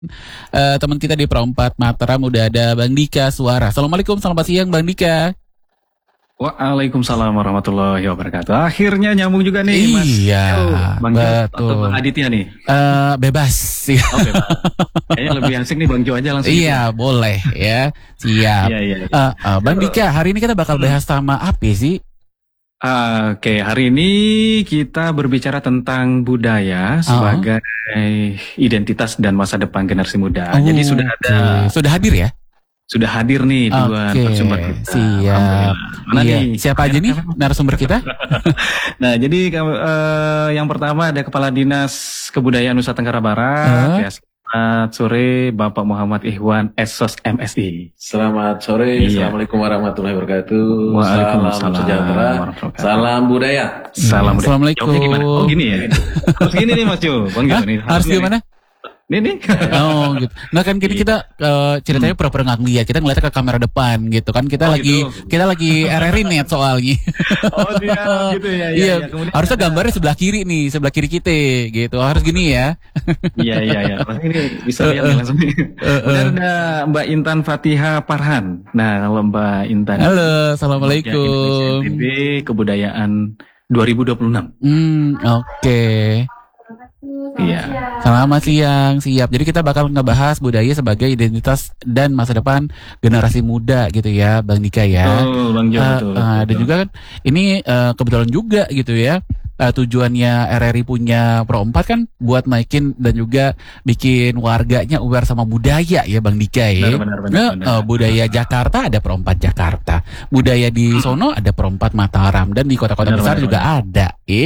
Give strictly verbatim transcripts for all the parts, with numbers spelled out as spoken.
Uh, teman kita di Perempat Mataram udah ada Bang Dika Suara. Assalamualaikum, selamat siang Bang Dika. Waalaikumsalam warahmatullahi wabarakatuh. Akhirnya nyambung juga nih, Mas. Iya, Bang Jo atau Bang Aditya nih? Uh, bebas. Oh, bebas. Kayaknya lebih asik nih Bang Jo aja langsung. Iya, gitu. Boleh ya. Siap. Iya, iya, iya. Uh, uh, Bang Dika, hari ini kita bakal bahas sama apa sih? Uh, Oke, okay. Hari ini kita berbicara tentang budaya sebagai uh-huh. identitas dan masa depan generasi muda. Oh, jadi sudah ada, okay. sudah hadir ya? Sudah hadir nih dua okay. narasumber kita. Siap. Mana iya. nih? Siapa aja nih narasumber kita? Nah, jadi uh, yang pertama ada Kepala Dinas Kebudayaan Nusa Tenggara Barat. Uh. Ya, selamat sore Bapak Muhammad Ikhwan, S O S M S I. Selamat sore, iya. Assalamualaikum warahmatullahi wabarakatuh. Waalaikumsalam. Salam sejahtera, salam budaya. Salam budaya. Assalamualaikum. Oke, gimana? Oh gini ya. Harus gini nih Mas Jo. Bang Jo nih. Harus gimana? Nih nih. Oh gitu. Nah kan kita, kita uh, ceritanya pura-pura nggak ngeliat, kita ngeliatnya ke kamera depan gitu kan. Kita oh, lagi gitu. kita lagi R R I net soalnya. Oh iya gitu ya. Iya. iya. iya. Harusnya gambarnya sebelah kiri nih, sebelah kiri kita gitu. Harus gini ya. Iya iya iya. Ini bisa lihat uh, langsung. Uh, uh, ada Mbak Intan Fatiha Parhan. Nah kalau Mbak Intan. Halo, assalamualaikum. N T B Kebudayaan dua ribu dua puluh enam. Hmm, oke. Okay. Iya. Selamat siang, siap. Jadi kita bakal ngebahas budaya sebagai identitas dan masa depan generasi muda gitu ya, Bang Dika ya. Oh, Bang Jo, uh, betul, uh, betul. Dan juga kan ini uh, kebetulan juga gitu ya. Uh, tujuannya R R I punya Pro empat kan buat naikin dan juga bikin warganya aware sama budaya ya Bang Dika ya. Benar, benar, benar, nah, benar. Uh, budaya Jakarta ada Pro empat Jakarta, budaya di sono ada Pro empat Mataram, dan di kota-kota besar benar, juga benar. ada. Eh.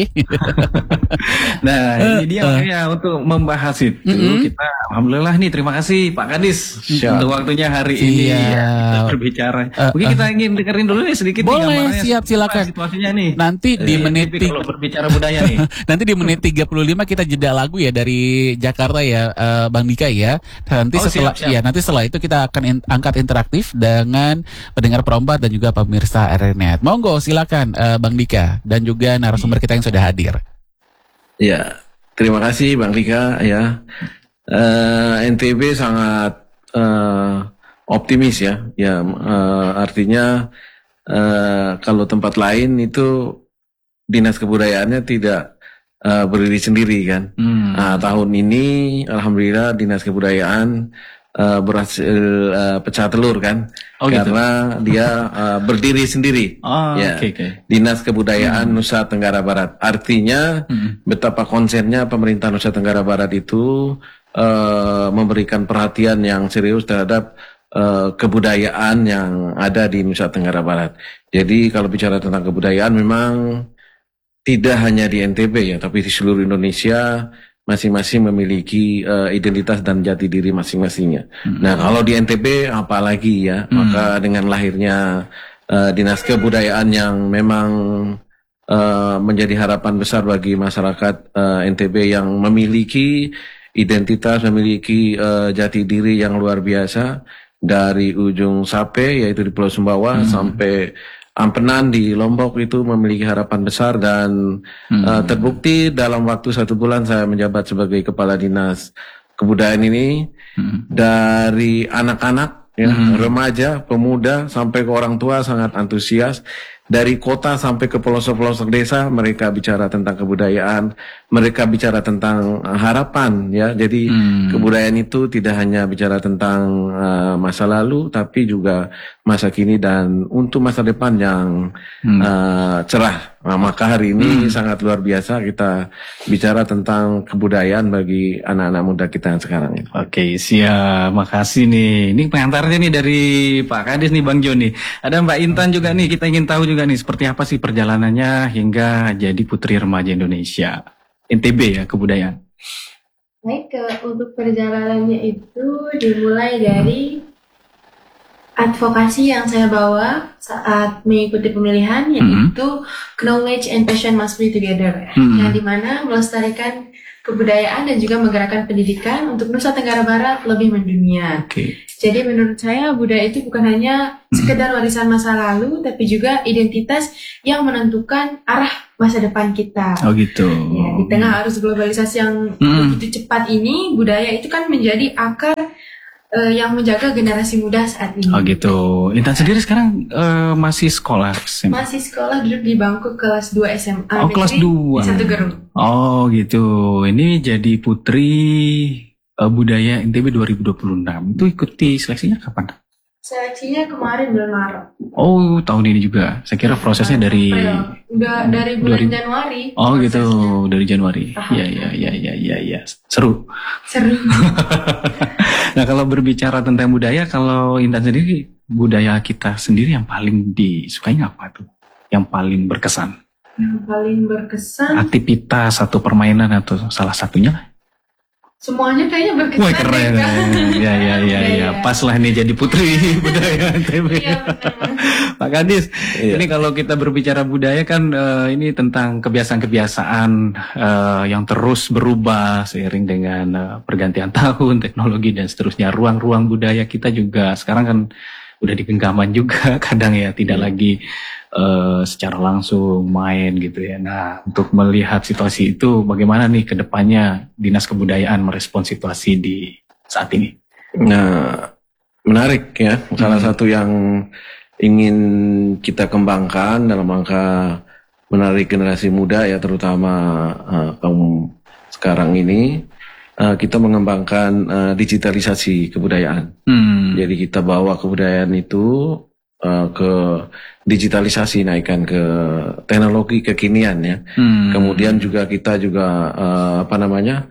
Nah ini dia uh, ya untuk membahas itu uh, kita alhamdulillah nih, terima kasih Pak Kadis siap. Untuk waktunya hari siap. ini ya, kita berbicara. Uh, Mungkin uh, kita ingin dengerin dulu nih sedikit. Boleh, nih, siap silakan. Situasinya nih. Nanti di eh, menit kalau berbicara budaya nih. Nanti di menit tiga puluh lima kita jeda lagu ya dari Jakarta ya, uh, Bang Dika ya. Nanti oh, setelah siap, siap. ya nanti setelah itu kita akan in, angkat interaktif dengan pendengar Pro empat dan juga pemirsa R R I net. Monggo silakan uh, Bang Dika dan juga narasumber kita yang sudah hadir. Ya, terima kasih Bang Dika ya. Uh, N T B sangat uh, optimis ya. Ya uh, artinya uh, kalau tempat lain itu dinas kebudayaannya tidak uh, berdiri sendiri kan. Hmm. Nah, tahun ini alhamdulillah dinas kebudayaan uh, berhasil uh, pecah telur kan. Oh, karena gitu. dia uh, berdiri sendiri. Oh, ya. Okay, okay. Dinas Kebudayaan hmm. Nusa Tenggara Barat. Artinya hmm. betapa konsennya pemerintah Nusa Tenggara Barat itu uh, memberikan perhatian yang serius terhadap uh, kebudayaan yang ada di Nusa Tenggara Barat. Jadi kalau bicara tentang kebudayaan memang tidak hanya di N T B ya, tapi di seluruh Indonesia masing-masing memiliki uh, identitas dan jati diri masing-masingnya. Hmm. Nah, kalau di N T B apalagi ya, hmm. maka dengan lahirnya uh, Dinas Kebudayaan yang memang uh, menjadi harapan besar bagi masyarakat uh, N T B yang memiliki identitas, memiliki uh, jati diri yang luar biasa dari ujung Sape yaitu di Pulau Sumbawa hmm. sampai Ampenan di Lombok itu memiliki harapan besar dan hmm. uh, terbukti dalam waktu satu bulan saya menjabat sebagai Kepala Dinas Kebudayaan ini hmm. dari anak-anak, ya, hmm. remaja, pemuda sampai ke orang tua sangat antusias. Dari kota sampai ke pelosok-pelosok desa mereka bicara tentang kebudayaan, mereka bicara tentang harapan ya. Jadi hmm. kebudayaan itu tidak hanya bicara tentang uh, masa lalu tapi juga masa kini dan untuk masa depan yang hmm. uh, cerah. Nah, maka hari ini hmm. sangat luar biasa kita bicara tentang kebudayaan bagi anak-anak muda kita yang sekarang ini. Oke, siap. Makasih nih. Ini pengantarnya nih dari Pak Kadis nih, Bang Joni. Ada Mbak Intan juga nih, kita ingin tahu juga nih seperti apa sih perjalanannya hingga jadi Putri Remaja Indonesia N T B ya, kebudayaan. Baik, untuk perjalanannya itu dimulai dari advokasi yang saya bawa saat mengikuti pemilihan, yaitu mm-hmm. knowledge and passion must be together, mm-hmm. yang dimana melestarikan kebudayaan dan juga menggerakkan pendidikan untuk Nusa Tenggara Barat lebih mendunia. Okay. Jadi menurut saya budaya itu bukan hanya sekedar warisan masa lalu, tapi juga identitas yang menentukan arah masa depan kita. Oh gitu. Ya, di tengah arus globalisasi yang hmm. begitu cepat ini, budaya itu kan menjadi akar uh, yang menjaga generasi muda saat ini. Oh gitu. Intan sendiri sekarang uh, masih sekolah? Masih sekolah, duduk di bangku kelas dua S M A. Oh kelas dua. Satu Gerung. Oh gitu. Ini jadi putri uh, budaya N T B dua ribu dua puluh enam. Itu ikuti seleksinya kapan? Seleksinya kemarin bulan Maret. Oh tahun ini juga. Saya kira prosesnya dari udah dari bulan dari, Januari. Oh gitu, dari Januari. Iya iya iya iya iya ya. Seru. Seru. Nah kalau berbicara tentang budaya, kalau Intan sendiri, budaya kita sendiri yang paling disukai apa tuh? Yang paling berkesan? Yang paling berkesan? Aktivitas atau permainan atau salah satunya lah? Semuanya kayaknya berkesan. Wah keren. Ya ya ya ya, ya. Pas lah nih jadi putri budaya N T B. Iya, Pak Kadis, iya. Ini kalau kita berbicara budaya kan uh, ini tentang kebiasaan-kebiasaan uh, yang terus berubah seiring dengan uh, pergantian tahun, teknologi dan seterusnya. Ruang-ruang budaya kita juga sekarang kan udah di genggaman juga kadang ya, tidak lagi uh, secara langsung main gitu ya. Nah, untuk melihat situasi itu bagaimana nih ke depannya Dinas Kebudayaan merespon situasi di saat ini? Nah, menarik ya. Salah hmm. satu yang ingin kita kembangkan dalam rangka menarik generasi muda ya, terutama uh, kaum sekarang ini, uh, kita mengembangkan uh, digitalisasi kebudayaan. Hmm. Jadi kita bawa kebudayaan itu uh, ke digitalisasi, naikkan ke teknologi kekinian ya. Hmm. Kemudian juga kita juga uh, apa namanya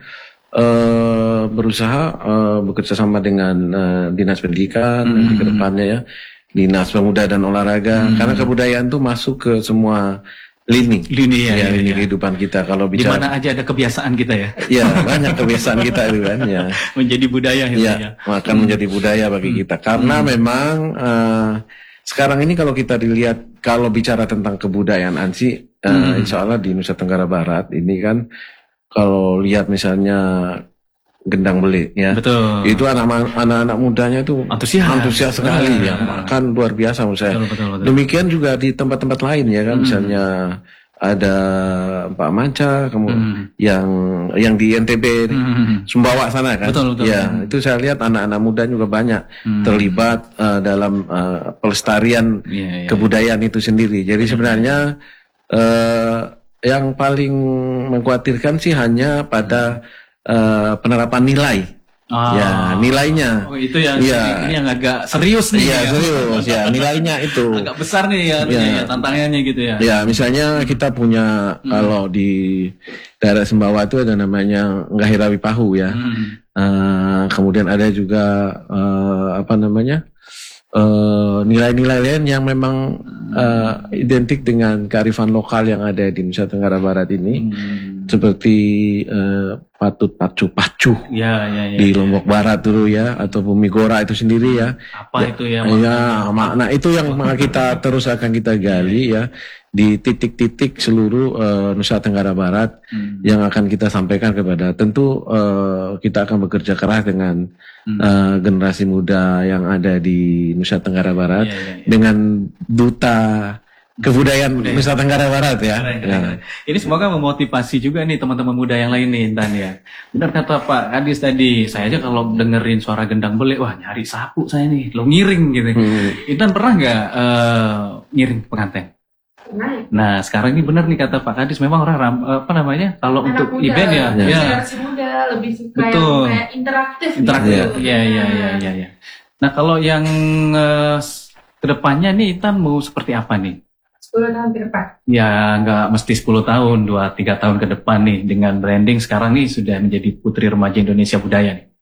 uh, berusaha uh, bekerja sama dengan uh, Dinas Pendidikan hmm. nanti ke depannya ya. Dinas Pemuda dan Olahraga, hmm. karena kebudayaan tuh masuk ke semua lini, lini ya, ya, lini ya. kehidupan kita. Kalau bicara, di mana aja ada kebiasaan kita ya. Ya banyak kebiasaan kita itu kan ya. Menjadi budaya ya. Ya, akan hmm. menjadi budaya bagi hmm. kita. Karena hmm. memang uh, sekarang ini kalau kita dilihat, kalau bicara tentang kebudayaan Ansi, uh, hmm. insya Allah di Nusa Tenggara Barat ini kan, kalau lihat misalnya gendang beli ya, betul. Itu anak-anak mudanya itu antusias, antusias sekali ya, kan luar biasa menurut saya. Betul, betul, betul. Demikian juga di tempat-tempat lain ya kan, hmm. misalnya ada Pak Manca, kemudian hmm. yang yang di N T B hmm. Sumbawa sana kan, betul, betul, ya betul. Itu saya lihat anak-anak muda juga banyak hmm. terlibat uh, dalam uh, pelestarian yeah, yeah, kebudayaan yeah. itu sendiri. Jadi sebenarnya uh, yang paling mengkhawatirkan sih hanya pada Uh, penerapan nilai, ah. ya nilainya. Oh, itu yang ya. Ini yang agak serius nih. Iya ya. serius ya nilainya itu. Agak besar nih ya, ya. ya tantangannya gitu ya. Ya misalnya kita punya hmm. kalau di daerah Sumbawa itu ada namanya Ngahirawi Pahu ya. Hmm. Uh, kemudian ada juga uh, apa namanya uh, nilai-nilai lain yang memang uh, identik dengan kearifan lokal yang ada di Nusa Tenggara Barat ini. Hmm. Seperti uh, patut pacu-pacu ya, ya, ya, di ya, Lombok ya. Barat dulu ya, atau Bumigora itu sendiri ya. Apa ya, itu ya? Ya, makna itu yang kita terus akan kita gali ya di titik-titik seluruh uh, Nusa Tenggara Barat hmm. yang akan kita sampaikan kepada. Tentu uh, kita akan bekerja keras dengan hmm. uh, generasi muda yang ada di Nusa Tenggara Barat ya, ya, ya. dengan duta kebudayaan budaya. Nusa Tenggara Barat ya. Keren, keren, ya. Ini semoga memotivasi juga nih teman-teman muda yang lain nih Intan ya. Benar kata Pak Kadis tadi, saya aja kalau dengerin suara gendang beli, wah nyari sapu saya nih, lo ngiring gitu. Hmm. Intan pernah nggak uh, ngiring pengantin? Pernah. Nah sekarang ini benar nih kata Pak Kadis, memang orang ram, apa namanya kalau anak untuk muda, event ya, ya. generasi muda lebih suka betul. yang kayak interaktif. Interaktif, gitu. ya, ya, ya, ya, ya. Nah kalau yang uh, kedepannya nih Intan mau seperti apa nih? sepuluh tahun ke depan. Ya nggak mesti sepuluh tahun, dua tiga tahun ke depan nih dengan branding sekarang nih sudah menjadi Putri Remaja Indonesia Budaya nih.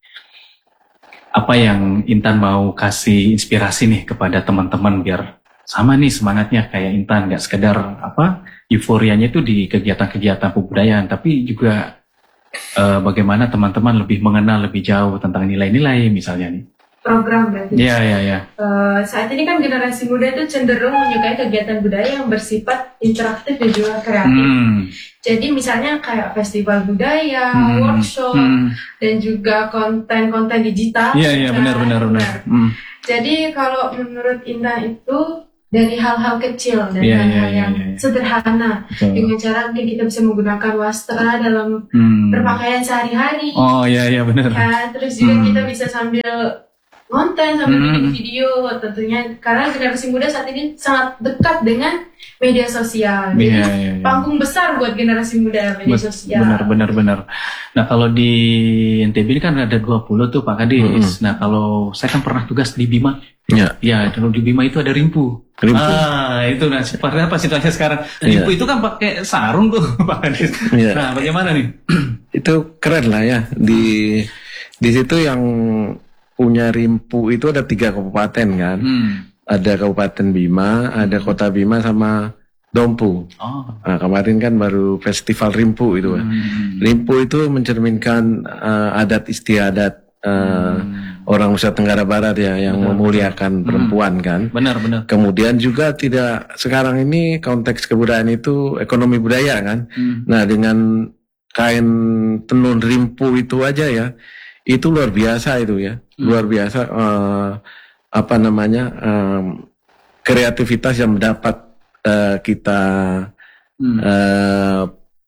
Apa yang Intan mau kasih inspirasi nih kepada teman-teman biar sama nih semangatnya kayak Intan, nggak sekedar apa euforianya itu di kegiatan-kegiatan kebudayaan, tapi juga uh, bagaimana teman-teman lebih mengenal lebih jauh tentang nilai-nilai misalnya nih. program berarti. Iya, iya, iya. Uh, saat ini kan generasi muda itu cenderung menyukai kegiatan budaya yang bersifat interaktif dan juga kreatif. Hmm. Jadi misalnya kayak festival budaya, hmm. workshop, hmm. dan juga konten-konten digital. Iya, iya, benar-benar. benar. Hmm. Jadi kalau menurut Intan itu dari hal-hal kecil, dari yeah, hal-hal yeah, yang yeah, yeah. sederhana, Betul. Dengan cara mungkin kita bisa menggunakan wastra dalam hmm. berpakaian sehari-hari. Oh iya iya benar. Ya, terus juga hmm. kita bisa sambil konten, sambil hmm. bikin video, tentunya karena generasi muda saat ini sangat dekat dengan media sosial. Jadi yeah, yeah, yeah. panggung besar buat generasi muda media Bet, sosial. Benar benar benar. Nah kalau di N T B ini kan ada dua puluh tuh Pak Kadis. Hmm. Nah kalau saya kan pernah tugas di Bima. Ya. Ya, kalau di Bima itu ada rimpu. Rimpu. Ah, itu nah seperti apa situasinya sekarang? Rimpu ya. Itu kan pakai sarung tuh, Pak Kadis. Ya. Nah, bagaimana nih? Itu keren lah ya. Di di situ yang punya rimpu itu ada tiga kabupaten kan. Hmm. Ada Kabupaten Bima, ada Kota Bima sama Dompu. Oh. Nah, kemarin kan baru festival rimpu itu. Hmm. Rimpu itu mencerminkan uh, adat istiadat uh, hmm. orang Nusa Tenggara Barat ya yang benar, memuliakan benar. perempuan hmm. kan. Benar benar. Kemudian juga tidak sekarang ini konteks kebudayaan itu ekonomi budaya kan. Hmm. Nah dengan kain tenun rimpu itu aja ya, itu luar biasa itu ya, hmm. luar biasa uh, apa namanya um, kreativitas yang mendapat uh, kita hmm. uh,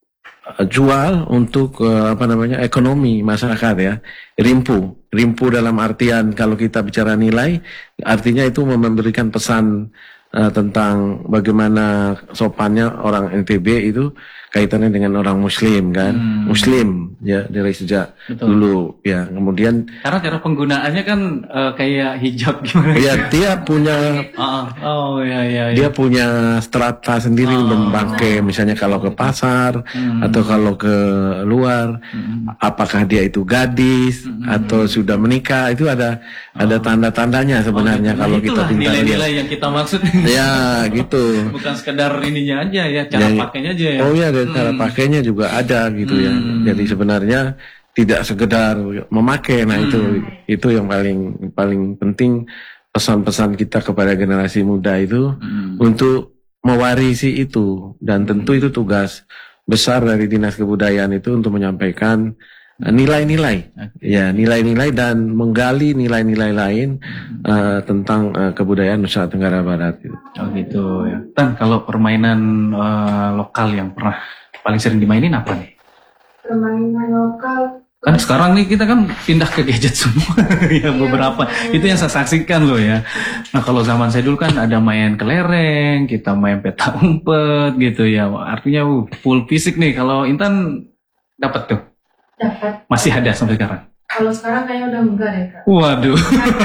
jual untuk uh, apa namanya ekonomi masyarakat ya. Rimpu, rimpu dalam artian kalau kita bicara nilai, artinya itu memberikan pesan uh, tentang bagaimana sopannya orang N T B itu kaitannya dengan orang Muslim kan, hmm. Muslim ya dari sejak Betul. dulu ya. Kemudian karena cara penggunaannya kan uh, kayak hijab gimana? Ya dia punya, oh, oh ya ya. Dia ya. punya strata sendiri oh. memakai misalnya kalau ke pasar hmm. atau kalau ke luar, hmm. apakah dia itu gadis hmm. atau sudah menikah itu ada oh. ada tanda-tandanya sebenarnya oh, kalau kita tinggal nilai-nilai yang kita maksud. Ya gitu. Bukan sekedar ininya aja ya, cara ya, pakainya aja ya. Oh ya. Cara pakainya juga ada gitu ya. Hmm. Jadi sebenarnya tidak sekedar memakai. Nah hmm. itu itu yang paling paling penting pesan-pesan kita kepada generasi muda itu hmm. untuk mewarisi itu, dan tentu itu tugas besar dari Dinas Kebudayaan itu untuk menyampaikan nilai-nilai, ya nilai-nilai dan menggali nilai-nilai lain hmm. uh, tentang uh, kebudayaan Nusa Tenggara Barat. Gitu. Oh gitu ya. Tan, kalau permainan uh, lokal yang pernah paling sering dimainin apa nih? Permainan lokal. Kan sekarang nih kita kan pindah ke gadget semua ya beberapa. Iya. Itu yang saya saksikan loh ya. Nah kalau zaman saya dulu kan ada main kelereng, kita main peta umpet gitu ya. Artinya uh, full fisik nih. Kalau Intan dapat tuh? Dapat. Masih ada sampai sekarang? Kalau sekarang kayaknya udah enggak deh Kak. Waduh.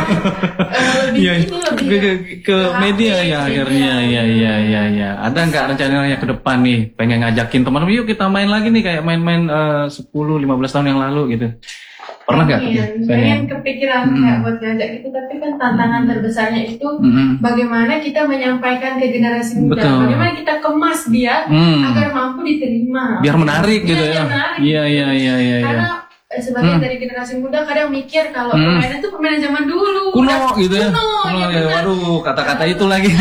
uh, lebih ya, ini lebih ke, ke, ke media ya akhirnya. Ya ya ya ya. Ada nggak rencananya ke depan nih? Pengen ngajakin teman, yuk kita main lagi nih kayak main-main uh, sepuluh lima belas tahun yang lalu gitu. Pernah nggak? Pengen, pengen kepikiran hmm. kayak buat ngajak gitu, tapi kan tantangan terbesarnya itu hmm. bagaimana kita menyampaikan ke generasi muda, Betul. bagaimana kita kemas dia hmm. agar mampu diterima. Biar menarik gitu ya. Iya iya iya iya. Karena sebagian hmm. dari generasi muda kadang mikir kalau hmm. permainan itu permainan zaman dulu. Kuno gitu ya. Kuno, kuno ya, ya. Waduh, kata-kata itu lagi.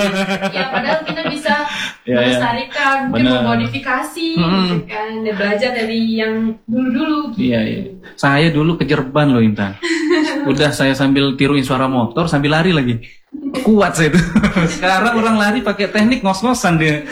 Ya padahal kita bisa ya, melestarikan, ya. mungkin memodifikasi, hmm. gitu kan, dan belajar dari yang dulu-dulu. Gitu. Iya iya. Saya dulu kejerban loh Intan. Udah saya sambil tiruin suara motor sambil lari lagi. Kuat saya itu. Sekarang orang lari pakai teknik ngos-ngosan dia.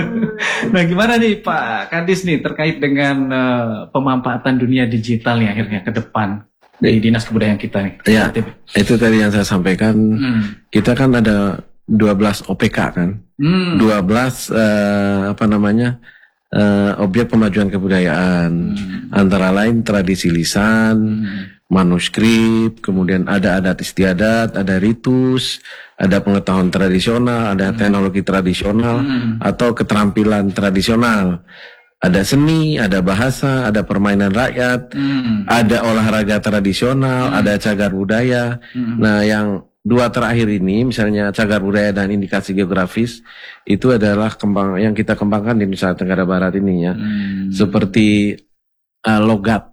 Nah gimana nih Pak Kadis nih terkait dengan uh, pemanfaatan dunia digital nih akhirnya ke depan dari Dinas Kebudayaan kita nih. Ya, itu tadi yang saya sampaikan. Hmm. Kita kan ada dua belas O P K kan. Hmm. dua belas uh, apa namanya? Uh, objek pemajuan kebudayaan. Hmm. Antara lain tradisi lisan, hmm. manuskrip, kemudian ada adat istiadat, ada ritus, ada pengetahuan tradisional, ada hmm. teknologi tradisional, hmm. atau keterampilan tradisional. Ada seni, ada bahasa, ada permainan rakyat, hmm. ada olahraga tradisional, hmm. ada cagar budaya. Hmm. Nah, yang dua terakhir ini, misalnya cagar budaya dan indikasi geografis, itu adalah kembang yang kita kembangkan di Nusa Tenggara Barat ini ya. Hmm. Seperti uh, logat.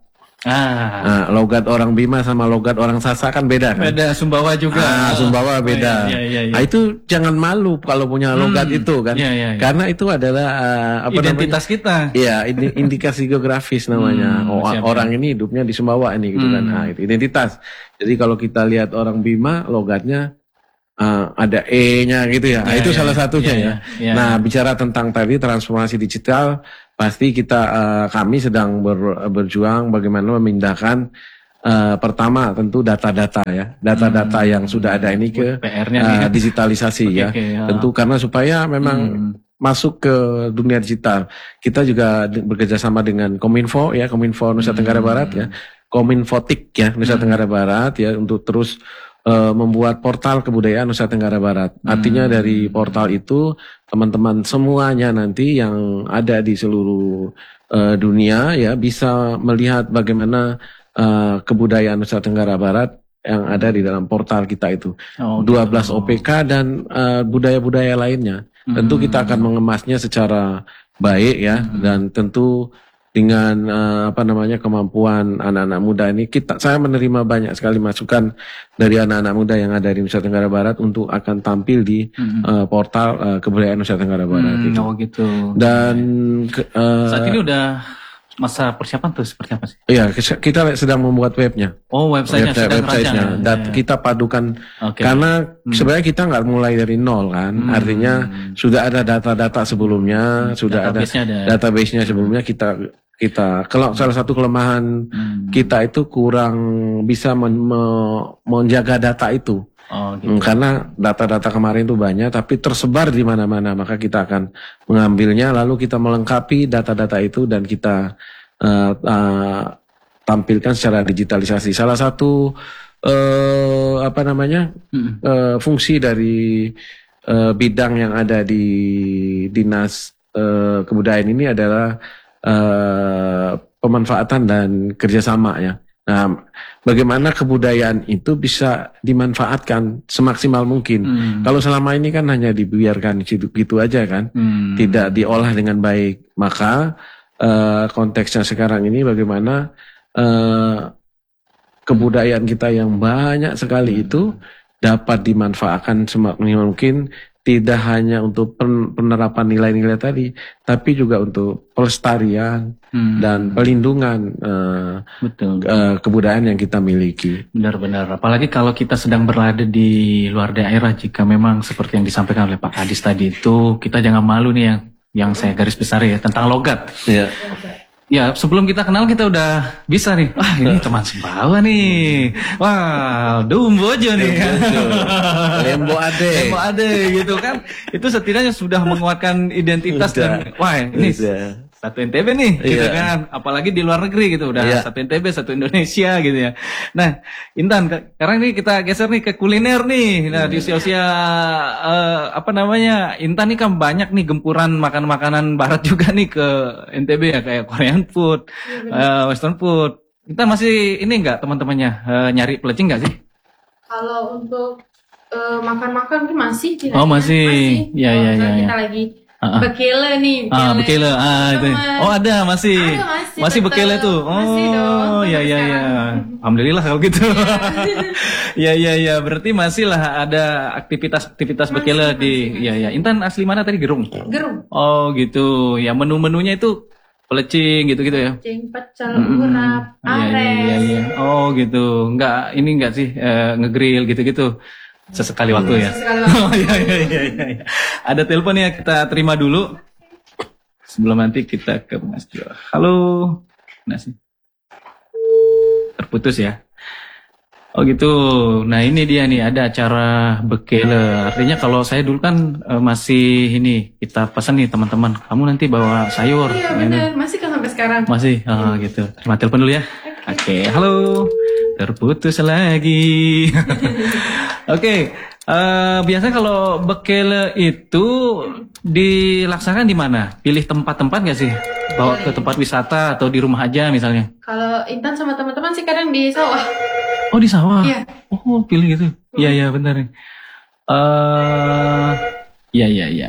Ah. Nah, logat orang Bima sama logat orang Sasak kan beda kan? Beda, Sumbawa juga. Ah, Sumbawa beda. Oh, iya, iya, iya. Nah, itu jangan malu kalau punya logat hmm, itu kan. Iya, iya, iya. Karena itu adalah uh, apa identitas namanya? kita. Iya, indikasi geografis namanya. Hmm, oh, siap, orang ya. Ini hidupnya di Sumbawa ini gitu hmm. kan. Nah, itu identitas. Jadi kalau kita lihat orang Bima logatnya uh, ada E-nya gitu ya. Nah, ya itu ya, salah satunya ya, ya. ya. Nah, bicara tentang tadi transformasi digital, pasti kita uh, kami sedang ber, berjuang bagaimana memindahkan uh, pertama tentu data-data ya, data-data hmm. yang sudah ada ini ke uh, digitalisasi okay, ya. Okay, ya. Tentu karena supaya memang hmm. masuk ke dunia digital. Kita juga bekerja sama dengan Kominfo ya, Kominfo Nusa Tenggara hmm. Barat ya, Kominfotik ya Nusa hmm. Tenggara Barat ya untuk terus Uh, membuat portal kebudayaan Nusa Tenggara Barat. Artinya hmm. dari portal itu teman-teman semuanya nanti yang ada di seluruh uh, dunia ya bisa melihat bagaimana uh, kebudayaan Nusa Tenggara Barat yang ada di dalam portal kita itu. Oh, dua belas O P K dan uh, budaya-budaya lainnya. Hmm. Tentu kita akan mengemasnya secara baik ya hmm. dan tentu dengan uh, apa namanya kemampuan anak-anak muda ini kita saya menerima banyak sekali masukan dari anak-anak muda yang ada di Nusa Tenggara Barat untuk akan tampil di mm-hmm. uh, portal uh, kebudayaan Nusa Tenggara Barat. Mm, gitu. Oh gitu. Dan ke, uh, saat ini udah masa persiapan tuh seperti apa sih? Iya, kita sedang membuat webnya. Oh, websitenya Website, sedang websitenya. Dan ya. Kita padukan okay. karena hmm. sebenarnya kita nggak mulai dari nol kan. Hmm. Artinya sudah ada data-data sebelumnya, hmm. sudah database ada, ada database-nya sebelumnya kita kita kalau salah satu kelemahan hmm. kita itu kurang bisa men, me, menjaga data itu. Oh, gitu. Karena data-data kemarin itu banyak tapi tersebar di mana-mana, maka kita akan mengambilnya lalu kita melengkapi data-data itu dan kita uh, uh, tampilkan secara digitalisasi. Salah satu uh, apa namanya hmm. uh, fungsi dari uh, bidang yang ada di dinas uh, kebudayaan ini adalah Uh, pemanfaatan dan kerjasama ya. Nah, bagaimana kebudayaan itu bisa dimanfaatkan semaksimal mungkin. Hmm. Kalau selama ini kan hanya dibiarkan gitu-gitu aja kan, hmm. tidak diolah dengan baik. Maka uh, konteksnya sekarang ini bagaimana uh, kebudayaan kita yang banyak sekali itu dapat dimanfaatkan semaksimal mungkin. Tidak hanya untuk penerapan nilai-nilai tadi, tapi juga untuk pelestarian hmm. dan pelindungan uh, Betul. Uh, kebudayaan yang kita miliki. Benar-benar. Apalagi kalau kita sedang berada di luar daerah, jika memang seperti yang disampaikan oleh Pak Kadis tadi itu, kita jangan malu nih yang yang saya garis besar ya tentang logat. Ya. Ya, sebelum kita kenal kita udah bisa nih. Wah, ini teman Sumbawa nih. Wah, Dumbo aja nih. Lembo ade. Lembo ade gitu kan. Itu setidaknya sudah menguatkan identitas dan wah, ini udah. Satu N T B nih gitu yeah. kan. Apalagi di luar negeri gitu udah yeah. satu N T B, satu Indonesia gitu ya. Nah, Intan, sekarang nih kita geser nih ke kuliner nih. Nah, di usia-usia uh, apa namanya? Intan nih kan banyak nih gempuran makanan-makanan barat juga nih ke N T B ya kayak Korean food, uh, Western food. Intan masih ini enggak teman-temannya uh, nyari pelecing enggak sih? Kalau untuk uh, makan-makan masih kita. Oh, masih. Iya, iya, iya. Kita lagi Uh, bekele nih, bekele. Ah, bekele. Ah, itu. Oh, ada masih. Ada, masih. Masih bekele tuh. Oh, masih dong, ya ya ya. Alhamdulillah kalau gitu. Ya ya ya, berarti masih lah ada aktivitas-aktivitas bekele di ya ya. Intan asli mana tadi? Gerung. Gerung. Oh, gitu. Ya menu-menunya itu pelecing gitu-gitu ya. Pelecing, pecel, urap, ares. Iya iya iya. Oh, gitu. Enggak ini enggak sih uh, ngegrill gitu-gitu. Sesekali waktu ya. Sesekali waktu. Oh iya iya iya iya. Ada telepon ya, kita terima dulu. Sebelum nanti kita ke Mas Jo. Halo. Nah sih. Terputus ya. Oh gitu. Nah ini dia nih ada acara bekele. Artinya kalau saya dulu kan uh, masih ini kita pesan nih teman-teman. Kamu nanti bawa sayur. Iya benar. Masih kan sampai sekarang. Masih. Oh hmm. gitu. Terima telepon dulu ya. Oke. Okay. Halo. Terputus lagi. Oke, okay. uh, biasanya kalau bekele itu dilaksanakan di mana? Pilih tempat-tempat nggak sih? Bawa ke tempat wisata atau di rumah aja misalnya? Kalau Intan sama teman-teman sih kadang di sawah. Oh di sawah? Iya. Oh pilih gitu? Iya iya benar nih. Uh, iya iya iya.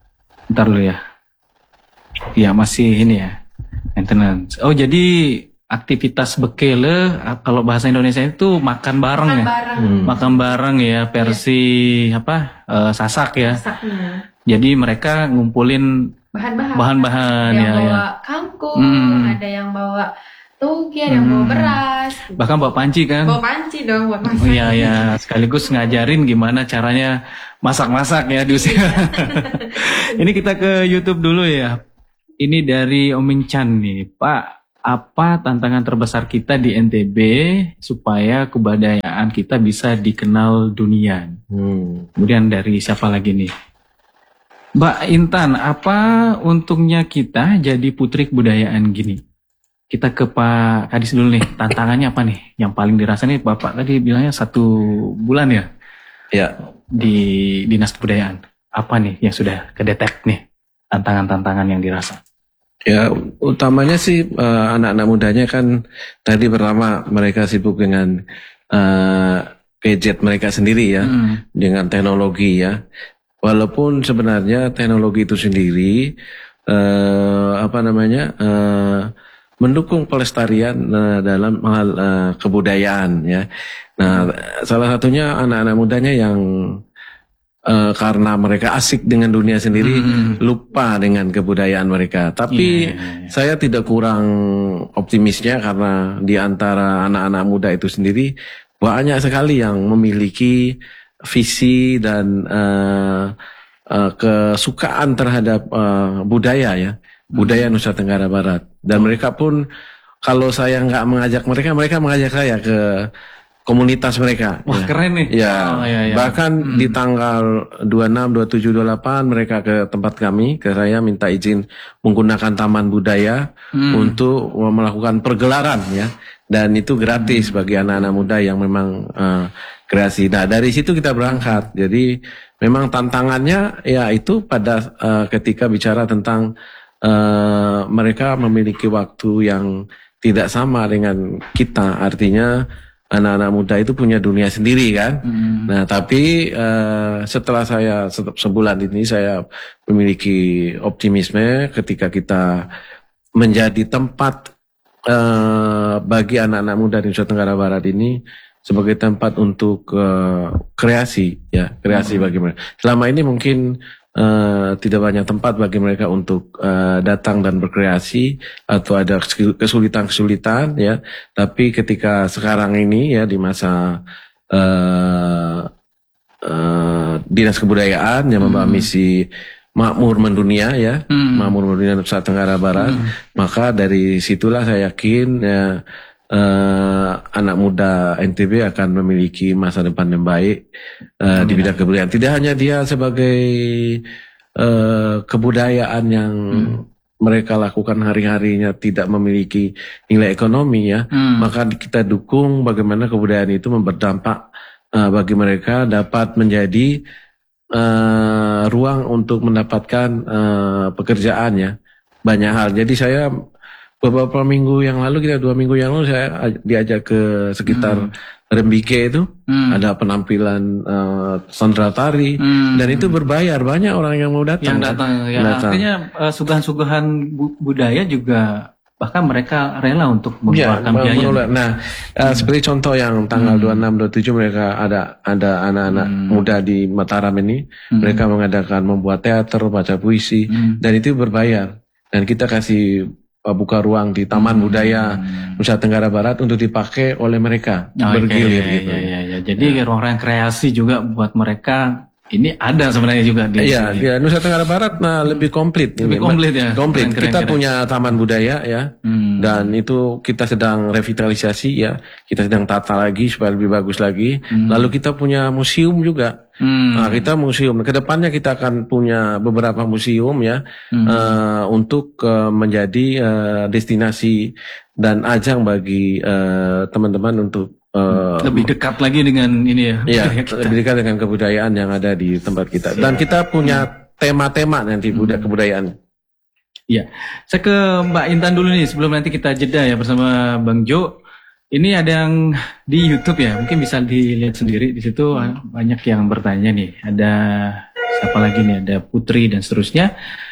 Ntar dulu ya. Iya masih ini ya. Maintenance. Oh jadi aktivitas bekele, kalau bahasa Indonesia itu makan bareng makan ya, bareng. Hmm. makan bareng ya versi ya. apa uh, sasak ya. Sasaknya. Jadi mereka ngumpulin bahan-bahan, bahan-bahan ada ya, yang bawa ya. kangkung, hmm. ada yang bawa toge, ada yang bawa beras, bahkan bawa panci kan? Bawa panci dong buat masak. Iya ya, sekaligus ngajarin gimana caranya masak-masak ya di usia. Ini kita ke YouTube dulu ya. Ini dari Oming Chan nih, Pak. Apa tantangan terbesar kita di N T B supaya kebudayaan kita bisa dikenal dunia? Hmm. Kemudian dari siapa lagi nih? Mbak Intan, apa untungnya kita jadi putri kebudayaan gini? Kita ke Pak Kadis dulu nih, tantangannya apa nih? Yang paling dirasa nih, Bapak tadi bilangnya satu bulan ya? Ya. Di Dinas Kebudayaan. Apa nih yang sudah kedetek nih? Tantangan-tantangan yang dirasa? Ya, utamanya sih uh, anak-anak mudanya kan tadi pertama mereka sibuk dengan uh, gadget mereka sendiri ya, hmm. dengan teknologi ya. Walaupun sebenarnya teknologi itu sendiri uh, apa namanya uh, mendukung pelestarian uh, dalam hal uh, kebudayaan ya. Nah, salah satunya anak-anak mudanya yang Uh, karena mereka asik dengan dunia sendiri, hmm. lupa dengan kebudayaan mereka. Tapi yeah, yeah, yeah. saya tidak kurang optimisnya karena di antara anak-anak muda itu sendiri banyak sekali yang memiliki visi dan uh, uh, kesukaan terhadap uh, budaya ya, budaya hmm. Nusa Tenggara Barat. Dan mereka pun kalau saya nggak mengajak mereka, mereka mengajak saya ke komunitas mereka. Wah, ya. keren nih. Ya, oh, ya, ya. Bahkan hmm. di tanggal dua puluh enam, dua puluh tujuh, dua puluh delapan mereka ke tempat kami, ke saya minta izin menggunakan taman budaya hmm. untuk melakukan pergelaran ya. Dan itu gratis hmm. bagi anak-anak muda yang memang uh, kreasi. Nah, dari situ kita berangkat. Jadi memang tantangannya ya itu pada uh, ketika bicara tentang uh, mereka memiliki waktu yang tidak sama dengan kita. Artinya anak-anak muda itu punya dunia sendiri kan. Hmm. Nah, tapi uh, setelah saya sebulan ini saya memiliki optimisme ketika kita menjadi tempat uh, bagi anak-anak muda di Nusa Tenggara Barat ini sebagai tempat untuk uh, kreasi ya, kreasi hmm. bagi mereka. Selama ini mungkin Uh, tidak banyak tempat bagi mereka untuk uh, datang dan berkreasi atau ada kesulitan-kesulitan ya. Tapi ketika sekarang ini ya di masa uh, uh, Dinas Kebudayaan yang membawa hmm. misi makmur mendunia ya, hmm. makmur mendunia Nusa Tenggara Barat, hmm. maka dari situlah saya yakin ya Uh, anak muda N T B akan memiliki masa depan yang baik uh, di bidang kebudayaan. Tidak hanya dia sebagai uh, kebudayaan yang hmm. mereka lakukan hari-harinya tidak memiliki nilai ekonomi ya, hmm. maka kita dukung bagaimana kebudayaan itu berdampak uh, bagi mereka dapat menjadi uh, ruang untuk mendapatkan uh, pekerjaan ya, banyak hal. Jadi saya beberapa minggu yang lalu, kita dua minggu yang lalu saya diajak ke sekitar hmm. Rembike itu, hmm. ada penampilan uh, sandra tari, hmm. dan itu berbayar, banyak orang yang mau datang. Yang datang, kan? ya datang. Artinya uh, suguhan-suguhan budaya juga bahkan mereka rela untuk mengeluarkan ya, biaya. Nah, uh, hmm. seperti contoh yang tanggal hmm. dua puluh enam, dua puluh tujuh mereka ada ada anak-anak hmm. muda di Mataram ini, hmm. mereka mengadakan membuat teater, baca puisi, hmm. dan itu berbayar. Dan kita kasih buka ruang di Taman hmm. Budaya Nusa Tenggara Barat untuk dipakai oleh mereka oh, bergilir okay, gitu. Ya, ya, ya. Jadi ya. ruang-ruang kreasi juga buat mereka ini ada sebenarnya juga di Iya, ya, Nusa Tenggara Barat nah lebih komplit. Lebih komplit ya. Komplit. Keren, kita keren, punya keren. Taman budaya ya. Hmm. Dan itu kita sedang revitalisasi ya. Kita sedang tata lagi supaya lebih bagus lagi. Hmm. Lalu kita punya museum juga. Hmm. Nah, kita museum. Kedepannya kita akan punya beberapa museum ya, hmm. uh, untuk uh, menjadi uh, destinasi dan ajang bagi uh, teman-teman untuk uh, lebih dekat lagi dengan ini ya. Iya, lebih dekat dengan kebudayaan yang ada di tempat kita. Dan kita punya tema-tema nanti budaya hmm. kebudayaan. Iya, saya ke Mbak Intan dulu nih sebelum nanti kita jeda ya bersama Bang Jo. Ini ada yang di YouTube ya, mungkin bisa dilihat sendiri di situ banyak yang bertanya nih. Ada siapa lagi nih? Ada Putri dan seterusnya.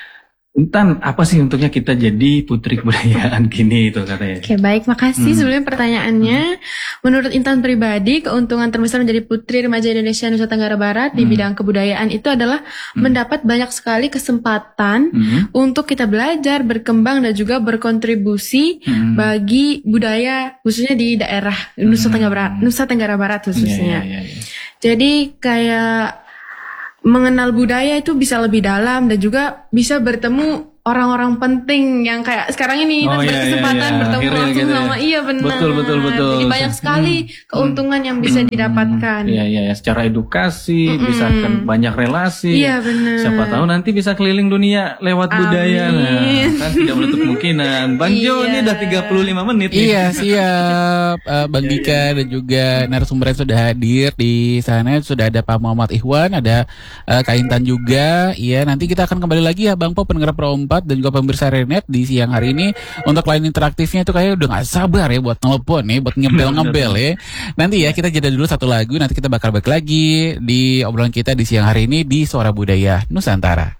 Intan, apa sih untuknya kita jadi putri kebudayaan gini itu katanya? Oke, baik, makasih. Hmm. Sebelumnya pertanyaannya, hmm. menurut Intan pribadi, keuntungan terbesar menjadi putri remaja Indonesia Nusa Tenggara Barat hmm. di bidang kebudayaan itu adalah hmm. mendapat banyak sekali kesempatan hmm. untuk kita belajar, berkembang dan juga berkontribusi hmm. bagi budaya khususnya di daerah Nusa Tenggara Barat, Nusa Tenggara Barat khususnya. Yeah, yeah, yeah, yeah. Jadi kayak mengenal budaya itu bisa lebih dalam dan juga bisa bertemu orang-orang penting yang kayak sekarang ini oh, iya, berkesempatan iya, iya. bertemu Akhirnya langsung gitu sama ya. Iya benar. Betul betul betul. Jadi banyak sekali hmm. keuntungan yang bisa hmm. didapatkan. Iya iya ya. Secara edukasi hmm. bisa kan banyak relasi. Iya benar. Siapa tahu nanti bisa keliling dunia lewat Amin. budaya. Nah, kan tidak menutup kemungkinan. Bang iya. Jo ini udah tiga puluh lima menit nih. Iya siap. uh, Bang Dika dan juga narasumber yang sudah hadir di sana. Sudah ada Pak Muhammad Ikhwan, ada uh, Kak Intan juga. Iya, nanti kita akan kembali lagi ya Bang Po, pendengar Pro empat dan juga pemirsa Renet di siang hari ini. Untuk line interaktifnya itu kayak udah gak sabar ya buat telepon nih, buat ngebel-ngebel ya. Nanti ya kita jeda dulu satu lagu, nanti kita bakal balik lagi di obrolan kita di siang hari ini di Suara Budaya Nusantara.